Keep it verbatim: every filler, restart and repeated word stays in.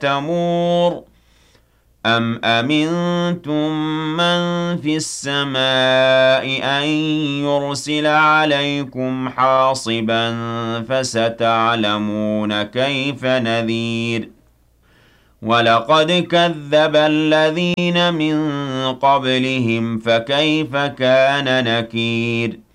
التَّمُورُ أَمْ أَمِنْتُمْ مَنْ فِي السَّمَاءِ أَنْ يُرْسِلَ عَلَيْكُمْ حَاصِبًا فَسَتَعْلَمُونَ كَيْفَ نَذِيرِ وَلَقَدْ كَذَّبَ الَّذِينَ مِنْ قَبْلِهِمْ فَكَيْفَ كَانَ نَكِيرِ